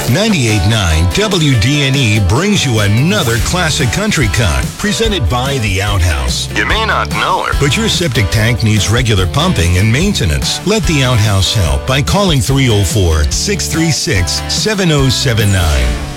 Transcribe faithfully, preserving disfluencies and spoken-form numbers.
ninety-eight point nine W D N E brings you another classic country cut, presented by The Outhouse. You may not know her, but your septic tank needs regular pumping and maintenance. Let The Outhouse help by calling three oh four, six three six, seven oh seven nine.